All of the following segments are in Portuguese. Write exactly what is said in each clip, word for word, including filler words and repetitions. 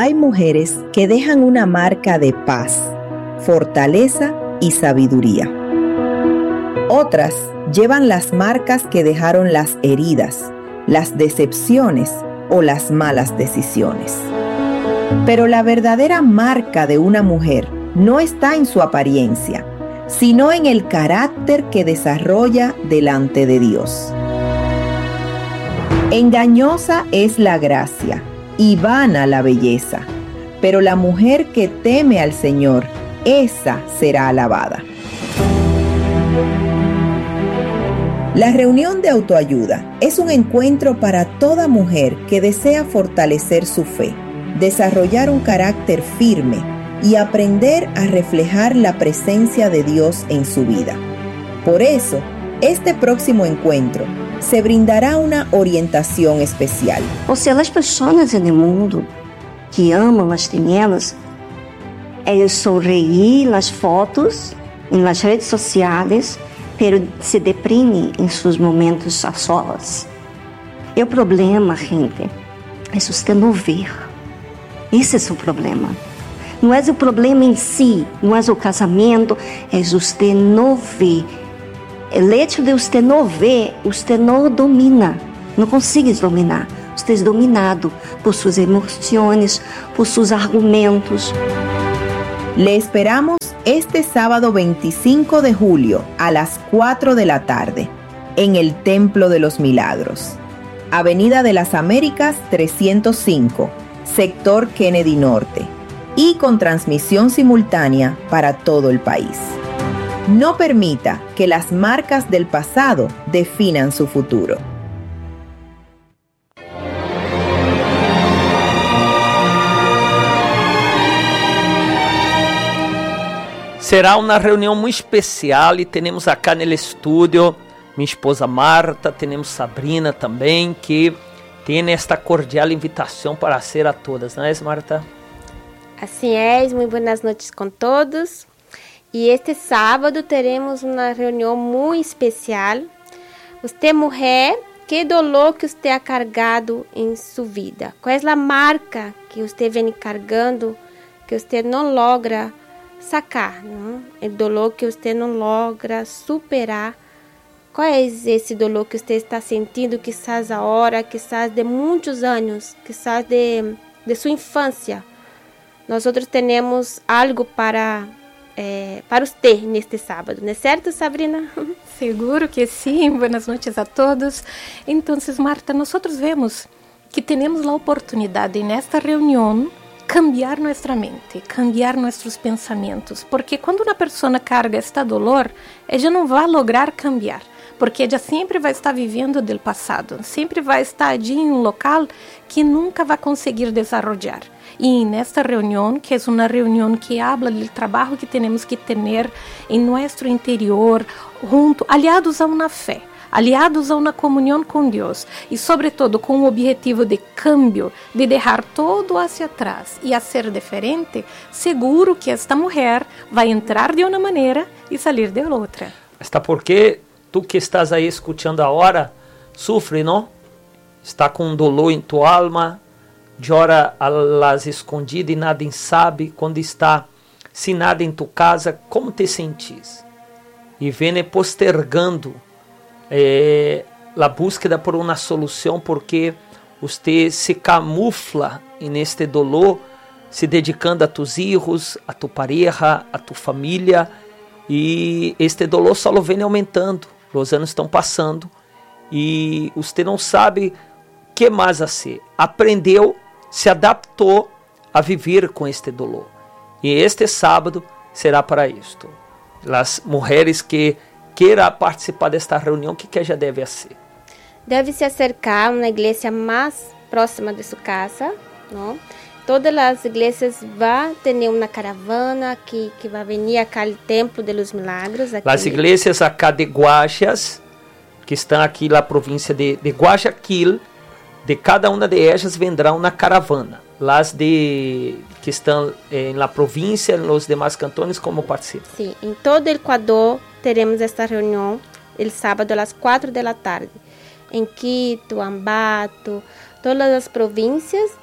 hay mujeres que dejan una marca de paz, fortaleza y sabiduría. Otras llevan las marcas que dejaron las heridas, las decepciones o las malas decisiones. Pero la verdadera marca de una mujer no está en su apariencia, sino en el carácter que desarrolla delante de Dios. Engañosa es la gracia y vana la belleza, pero la mujer que teme al Señor, esa será alabada. La reunión de autoayuda es un encuentro para toda mujer que desea fortalecer su fe, desarrollar un carácter firme y aprender a reflejar la presencia de Dios en su vida. Por eso, este próximo encuentro se brindará una orientación especial. Ou seja, as pessoas no mundo que amam as tinieblas, eles sorriem nas fotos, nas redes sociais, pero se deprimem em seus momentos a solas. E o problema, gente, é você não ver. Esse é o problema. Não é o problema em si, não é o casamento, é você não ver. O hecho de você não ver, você não domina, não consegue dominar. Você é dominado por suas emoções, por seus argumentos. Le esperamos este sábado veinticinco de julio a las cuatro de la tarde en el Templo de los Milagros, Avenida de las Américas trescientos cinco, sector Kennedy Norte, y con transmisión simultánea para todo el país. No permita que las marcas del pasado definan su futuro. Será uma reunião muito especial e temos acá no estúdio minha esposa Marta, temos Sabrina também, que tem esta cordial invitação para ser a todas, não é, Marta? Assim é, muito boas noites com todos. E este sábado teremos uma reunião muito especial. Você, mulher, que dolor que você ha cargado em sua vida? Qual é a marca que você vem carregando que você não logra sacar, não? O dolor que você não logra superar. Qual é esse dolor que você está sentindo, quizás agora, quizás de muitos anos, quizás de, de sua infância? Nós outros temos algo para, é, para você neste sábado, não é certo, Sabrina? Seguro que sim. Boas noites a todos. Então, Marta, nós vemos que temos a oportunidade nesta reunião cambiar nossa mente, cambiar nossos pensamentos, porque quando uma pessoa carga este dolor, ela não vai lograr cambiar, porque ela sempre vai estar vivendo do passado, sempre vai estar em um local que nunca vai conseguir desenvolver. E nesta reunião, que é uma reunião que habla do trabalho que temos que ter em nosso interior, junto, aliados a uma fé, aliados a uma comunhão com Deus e, sobretudo, com o objetivo de cambio, de deixar todo hacia atrás e a ser diferente, seguro que esta mulher vai entrar de uma maneira e sair de outra. Está porque tu que estás aí escutando agora, sofre, não? Está com um dolor em tua alma, chora a las escondidas e nada sabe, quando está sem nada em tua casa, como te sentís? E vem postergando É, a búsqueda por uma solução, porque você se camufla neste dolor, se dedicando a tus hijos, a tu pareja, a tu família, e este dolor só vem aumentando, os anos estão passando, e você não sabe o que mais fazer. Aprendeu, se adaptou a viver com este dolor, e este sábado será para isto. As mulheres que queira participar desta reunião, o que, que já deve ser? Deve se acercar a uma igreja mais próxima de sua casa, não? Todas as igrejas vão ter uma caravana que, que vai vir acá ao Templo de los Milagros. Aqui. As igrejas acá de Guaxas, que estão aqui na província de, de Guayaquil, de cada uma de elas vendrá uma caravana. Las de que estão eh, na província, nos demais cantões, como participam? Sim, em todo o Equador teremos esta reunião, el sábado às quatro da tarde, em Quito, Ambato, todas as províncias,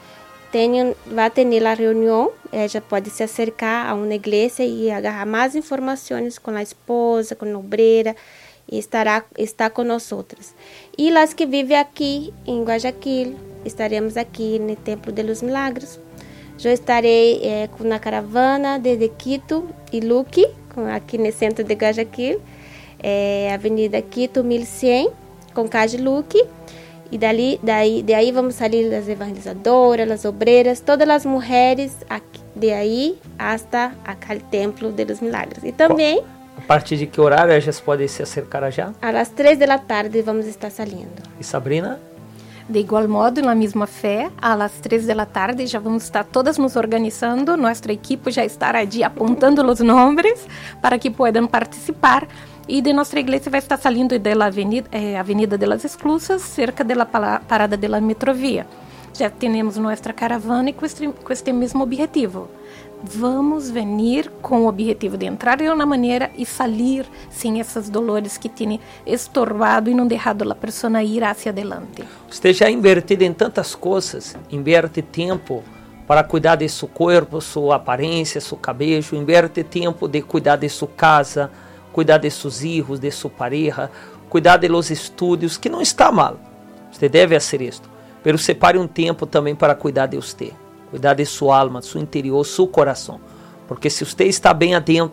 tenham, vai ter a reunião, ela pode se acercar a uma igreja e agarrar mais informações com a esposa, com a obreira, e estará está com nós outras. E as que vivem aqui em Guayaquil, estaremos aqui no Templo de los Milagros. Eu estarei é, com a caravana desde Quito e Luque, aqui no centro de Guayaquil, é, Avenida Quito mil e cem, com calle Luque. E dali, daí, de aí vamos sair as evangelizadoras, as obreiras, todas as mulheres aqui, de aí até aquele Templo de los Milagros. E também... A partir de que horário elas podem se acercar já? Às três da tarde vamos estar saindo. E Sabrina? De igual modo, na mesma fé, às três da tarde já vamos estar todas nos organizando. Nossa equipe já estará ali apontando os nomes para que possam participar. E de nossa igreja vai estar saindo da avenida, eh, avenida de las Exclusas, cerca da parada da metrovia. Já temos nossa caravana com este, com este mesmo objetivo. Vamos venir com o objetivo de entrar de uma maneira e sair sem esses dolores que têm estorbado e não deixado a pessoa ir hacia adelante. Você já invertido em tantas coisas, inverte tempo para cuidar de seu corpo, sua aparência, seu cabelo, inverte tempo de cuidar de sua casa, cuidar de seus filhos, de sua pareja, cuidar de los estudos, que não está mal. Você deve fazer isto. Mas separe um tempo também para cuidar de você. Cuidar de sua alma, seu interior, seu coração. Porque se você está bem adentro,